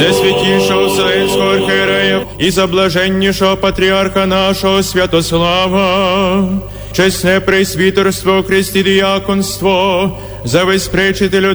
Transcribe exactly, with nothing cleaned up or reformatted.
за святішого Вселенського архієрея і за блаженнішого патріарха нашого Святослава, чесне пресвітерство, Христі діяконство, за безпречителю